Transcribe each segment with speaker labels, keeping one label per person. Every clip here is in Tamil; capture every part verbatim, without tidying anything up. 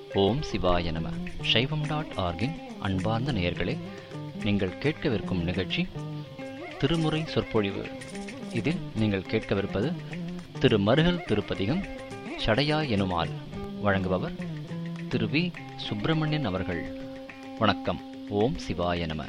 Speaker 1: ஓம் சிவாய நம. சைவம் டாட் ஆர்கின் அன்பார்ந்த நேயர்களே, நீங்கள் கேட்கவிருக்கும் நிகழ்ச்சி திருமுறை சொற்பொழிவு. இதில் நீங்கள் கேட்கவிருப்பது திரு மருகல் திருப்பதிகம் சடையா எனுமால். வழங்குபவர் திரு வி சுப்பிரமணியன் அவர்கள். வணக்கம். ஓம் சிவாய நம.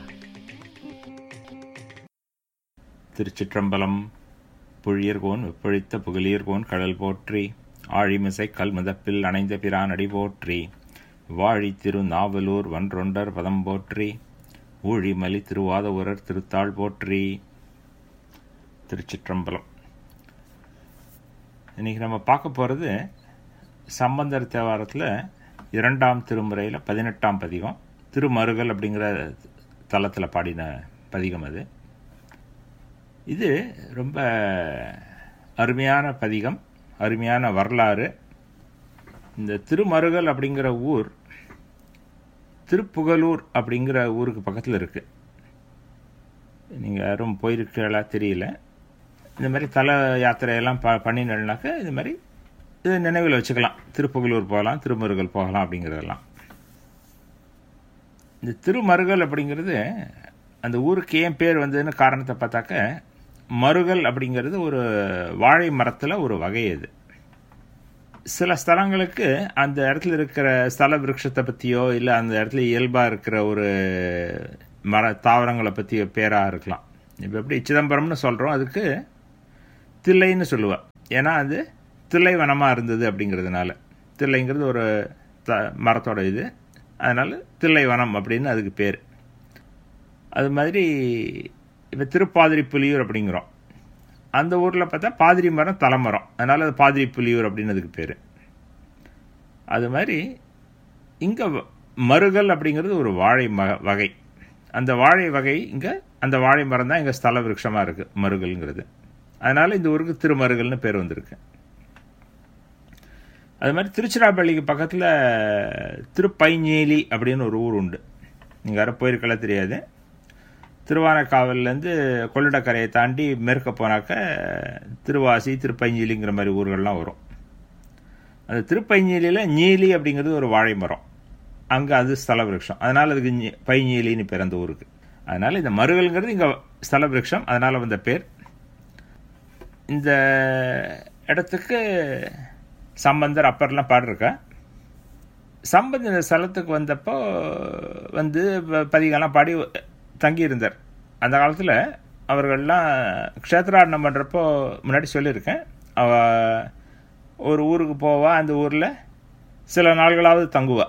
Speaker 2: திருச்சிற்றம்பலம். புழியர்கோன் வெப்பொழித்த புகழியர்கோன் கடல் போற்றி, ஆழிமிசை கல் முதப்பில் அணைந்த பிரான் அடி போற்றி, வாழி திரு நாவலூர் வன்றொண்டர் பதம் போற்றி, ஊழிமலி திருவாதவூரர் திருத்தாள் போற்றி. திருச்சிற்றம்பலம். இன்னைக்கு நம்ம பார்க்க போகிறது சம்பந்தர் தேவாரத்தில் இரண்டாம் திருமுறையில் பதினெட்டாம் பதிகம், திருமருகல் அப்படிங்கிற தலத்தில் பாடின பதிகம். அது இது ரொம்ப அருமையான பதிகம், அருமையான வரலாறு. இந்த திருமருகல் அப்படிங்கிற ஊர் திருப்புகலூர் அப்படிங்கிற ஊருக்கு பக்கத்தில் இருக்குது. நீங்கள் யாரும் போயிருக்கீங்களா தெரியல. இந்த மாதிரி தல யாத்திரையெல்லாம் ப பண்ணினாக்க இது மாதிரி இது நினைவில் வச்சுக்கலாம். திருப்புகலூர் போகலாம், திருமருகல் போகலாம் அப்படிங்கிறதெல்லாம். இந்த திருமருகல் அப்படிங்கிறது அந்த ஊருக்கு ஏன் பேர் வந்ததுன்னு காரணத்தை பார்த்தாக்க, மருகல் அப்படிங்கிறது ஒரு வாழை மரத்தில் ஒரு வகை. அது சில ஸ்தலங்களுக்கு அந்த இடத்துல இருக்கிற ஸ்தல விருட்சத்தை பற்றியோ இல்லை அந்த இடத்துல இயல்பாக இருக்கிற ஒரு மர தாவரங்களை பற்றியோ பேராக இருக்கலாம். இப்போ எப்படி சிதம்பரம்னு சொல்கிறோம், அதுக்கு தில்லைன்னு சொல்லுவாள். ஏன்னா அது தில்லை வனமாக இருந்தது அப்படிங்கிறதுனால. தில்லைங்கிறது ஒரு த மரத்தோட இது, அதனால் தில்லை வனம் அப்படின்னு அதுக்கு பேர். அது மாதிரி இப்போ திருப்பாதிரி புலியூர் அப்படிங்கிறோம். அந்த ஊரில் பார்த்தா பாதிரி மரம் தலைமரம், அதனால் அது பாதிரி புலியூர் அப்படின்னு அதுக்கு பேர். அது மாதிரி இங்கே மருகல் அப்படிங்கிறது ஒரு வாழை ம வகை. அந்த வாழை வகை இங்கே அந்த வாழை மரம் தான் இங்கே ஸ்தல விருட்சமாக இருக்குது, மருகல்ங்கிறது. அதனால் இந்த ஊருக்கு திருமருகல்னு பேர் வந்திருக்கு. அது மாதிரி திருச்சிராப்பள்ளிக்கு பக்கத்தில் திருப்பைஞ்சேலி அப்படின்னு ஒரு ஊர் உண்டு. நீங்கள் யாரும் போயிருக்கலாம் தெரியாது. திருவானைக்காவல்லேருந்து கொள்ளிடக்கரையை தாண்டி மேற்க போனாக்க திருவாசி, திருப்பைஞ்சேலிங்கிற மாதிரி ஊர்கள்லாம் வரும். அந்த திருப்பைஞ்சேலியில் நீலி அப்படிங்கிறது ஒரு வாழை மரம், அங்கே அது ஸ்தல விருட்சம். அதனால் அதுக்கு பைஞ்சேலின்னு பேர் அந்த ஊருக்கு. அதனால் இந்த மருகல்ங்கிறது இங்கே ஸ்தல விருட்சம், அதனால் வந்த பேர். இந்த இடத்துக்கு சம்பந்தர் அப்பர்லாம் பாடிருக்கா. சம்பந்தர் இந்த ஸ்தலத்துக்கு வந்தப்போ வந்து பதிகெல்லாம் பாடி தங்கியிருந்தார். அந்த காலத்தில் அவர்கள்லாம் க்ஷேத்ராடனம் பண்ணுறப்போ முன்னாடி சொல்லியிருக்கேன், அவ ஒரு ஊருக்கு போவா, அந்த ஊரில் சில நாள்களாவது தங்குவா.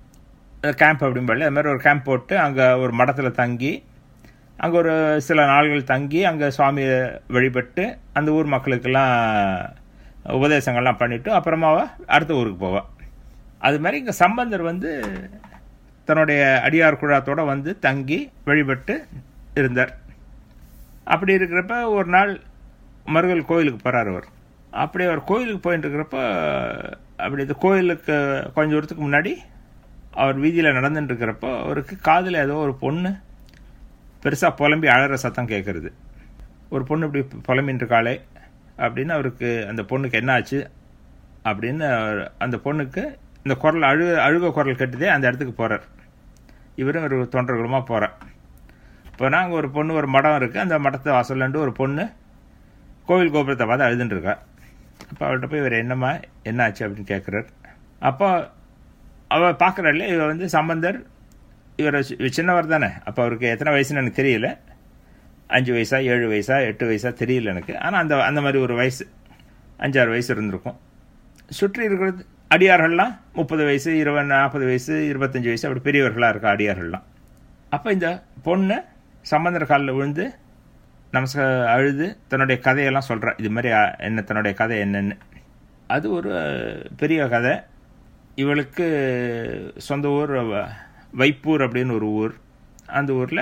Speaker 2: கேம்ப் அப்படின்பாள். அது மாதிரி ஒரு கேம்ப் போட்டு அங்கே ஒரு மடத்தில் தங்கி அங்கே ஒரு சில நாள்கள் தங்கி அங்கே சுவாமியை வழிபட்டு அந்த ஊர் மக்களுக்கெல்லாம் உபதேசங்கள்லாம் பண்ணிவிட்டு அப்புறமாவா அடுத்த ஊருக்கு போவாள். அது மாதிரி இங்கே சம்பந்தர் வந்து தன்னுடைய அடியார் குழாத்தோடு வந்து தங்கி வழிபட்டு இருந்தார். அப்படி இருக்கிறப்ப ஒரு நாள் மருகல் கோயிலுக்கு போகிறார் அவர். அப்படி அவர் கோயிலுக்கு போயிட்டு இருக்கிறப்ப அப்படி இந்த கோயிலுக்கு கொஞ்சம் தூரத்துக்கு முன்னாடி அவர் வீதியில் நடந்துட்டு இருக்கிறப்போ அவருக்கு காதில் ஏதோ ஒரு பொண்ணு பெருசாக புலம்பி அழகிற சத்தம் கேட்குறது. ஒரு பொண்ணு இப்படி புலம்பின்னு இருக்காளே அப்படின்னு அவருக்கு அந்த பொண்ணுக்கு என்ன ஆச்சு அப்படின்னு அந்த பொண்ணுக்கு இந்த குரல் அழு அழுக குரல் கேட்டுதே அந்த இடத்துக்கு போகிறார். இவரும் ஒரு தொண்டர்களுமாக போகிறார். இப்போ நாங்கள் ஒரு பொண்ணு, ஒரு மடம் இருக்குது, அந்த மடத்தை வாசல்லண்டு ஒரு பொண்ணு கோவில் கோபுரத்தை பார்த்து அழுதுன்ட்ருக்கா. அப்போ அவள்கிட்ட போய் இவர் என்னம்மா என்ன ஆச்சு அப்படின்னு கேட்குறார். அப்போ அவள் பார்க்குறாள், இவர் வந்து சம்பந்தர், இவர் சின்னவர் தானே. அப்போ அவருக்கு எத்தனை வயசுன்னு எனக்கு தெரியல, அஞ்சு வயசா ஏழு வயசா எட்டு வயசா தெரியல எனக்கு. ஆனால் அந்த அந்த மாதிரி ஒரு வயசு, அஞ்சாறு வயசு இருந்திருக்கும். சுற்றி இருக்கிறது அடியார்கள்லாம் முப்பது வயசு இருபது நாற்பது வயசு இருபத்தஞ்சி வயசு அப்படி பெரியவர்களாக இருக்கா அடியார்கள்லாம். அப்போ இந்த பொண்ணு சம்பந்தர் காலில் விழுந்து நமஸ்க அழுது தன்னுடைய கதையெல்லாம் சொல்கிறா. இது மாதிரி என்ன தன்னுடைய கதை என்னென்னு. அது ஒரு பெரிய கதை. இவளுக்கு சொந்த ஊர் வைப்பூர் அப்படின்னு ஒரு ஊர். அந்த ஊரில்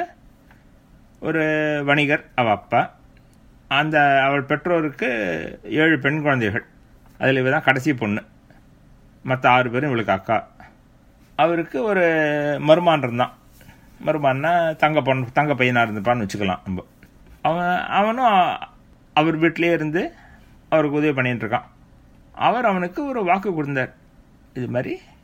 Speaker 2: ஒரு வணிகர் அவள் அப்பா. அந்த அவள் பெற்றோருக்கு ஏழு பெண் குழந்தைகள், அதில் இவ தான் கடைசி பொண்ணு. மற்ற ஆறு பேரும் இவளுக்கு அக்கா. அவருக்கு ஒரு மருமான் இருந்தான். மருமான்னா தங்க பொண்ணு தங்க பையனாக இருந்துப்பான்னு வச்சுக்கலாம் நம்ம. அவன் அவனும் அவர் வீட்டிலே இருந்து அவருக்கு உதவி பண்ணிகிட்டு இருக்கான். அவர் அவனுக்கு ஒரு வாக்கு கொடுத்தார். இது மாதிரி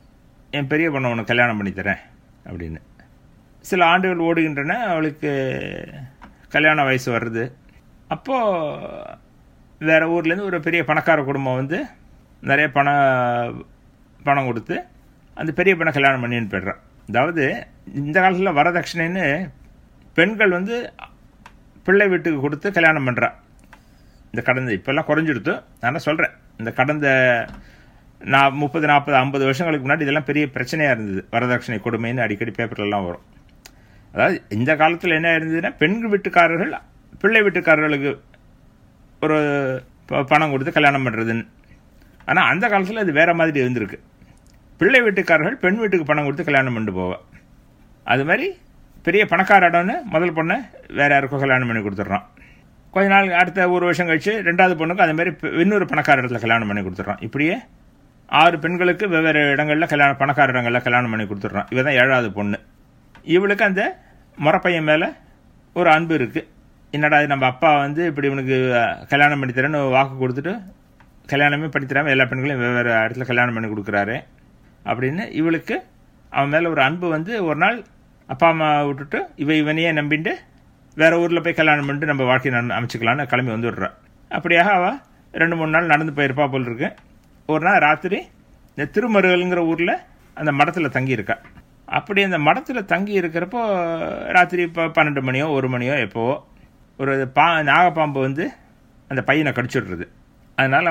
Speaker 2: என் பெரிய பொண்ணை உனக்கு கல்யாணம் பண்ணித்தரேன் அப்படின்னு. சில ஆண்டுகள் ஓடுகின்றன, அவளுக்கு கல்யாண வயசு வருது. அப்போது வேறு ஊர்லேருந்து ஒரு பெரிய பணக்கார குடும்பம் வந்து நிறைய பணம் பணம் கொடுத்து அந்த பெரிய பொண்ணை கல்யாணம் பண்ணின்னு போய்ட்றான். அதாவது இந்த காலத்தில் வரதட்சணைன்னு பெண்கள் வந்து பிள்ளை வீட்டுக்கு கொடுத்து கல்யாணம் பண்ணுறா. இந்த கடந்த இப்போல்லாம் குறைஞ்சிடுத்து. நான் சொல்கிறேன், இந்த கடந்த நான் முப்பது நாற்பது ஐம்பது வருஷங்களுக்கு முன்னாடி இதெல்லாம் பெரிய பிரச்சனையாக இருந்தது. வரதட்சணை கொடுமைன்னு அடிக்கடி பேப்பர்லாம் வரும். அதாவது இந்த காலத்தில் என்ன இருந்ததுன்னா, பெண்கள் வீட்டுக்காரர்கள் பிள்ளை வீட்டுக்காரர்களுக்கு ஒரு பணம் கொடுத்து கல்யாணம் பண்ணுறதுன்னு. ஆனால் அந்த காலத்தில் அது வேறு மாதிரி இருந்திருக்கு. பிள்ளை வீட்டுக்காரர்கள் பெண் வீட்டுக்கு பணம் கொடுத்து கல்யாணம் பண்ணிட்டு போவேன். அது மாதிரி பெரிய பணக்கார இடம்னு முதல் பொண்ணை வேறு யாருக்கும் கல்யாணம் பண்ணி கொடுத்துட்றான். கொஞ்ச நாள் அடுத்த ஒரு வருஷம் கழிச்சு ரெண்டாவது பொண்ணுக்கு அதே மாதிரி இன்னொரு பணக்கார இடத்துல கல்யாணம் பண்ணி கொடுத்துட்றான். இப்படியே ஆறு பெண்களுக்கு வெவ்வேறு இடங்களில் கல்யாணம் பணக்கார இடங்களில் கல்யாணம் பண்ணி கொடுத்துட்றான். இவ தான் ஏழாவது பொண்ணு. இவளுக்கு அந்த முறப்பையன் மேலே ஒரு அன்பு இருக்குது. என்னடா நம்ம அப்பா வந்து இப்படி இவனுக்கு கல்யாணம் பண்ணித்தரேன்னு வாக்கு கொடுத்துட்டு கல்யாணமே பண்ணித்தராமல் எல்லா பெண்களையும் வெவ்வேறு இடத்துல கல்யாணம் பண்ணி கொடுக்குறாரு அப்படின்னு இவளுக்கு அவன் மேலே ஒரு அன்பு வந்து ஒரு நாள் அப்பா அம்மா விட்டுட்டு இவ இவனையே நம்பிட்டு வேறு ஊரில் போய் கல்யாணம் பண்ணிட்டு நம்ம வாழ்க்கையை நான் அமைச்சிக்கலான்னு கிளம்பி வந்து விடுறான். அப்படியாக அவள் ரெண்டு மூணு நாள் நடந்து போயிருப்பா போல் இருக்கு. ஒரு நாள் ராத்திரி இந்த திருமருகல்ங்கிற ஊரில் அந்த மடத்தில் தங்கியிருக்கா. அப்படி அந்த மடத்தில் தங்கி இருக்கிறப்போ ராத்திரி இப்போ பன்னெண்டு மணியோ ஒரு மணியோ எப்போவோ ஒரு பா நாகப்பாம்பு வந்து அந்த பையனை கடிச்சுடுறது. அதனால்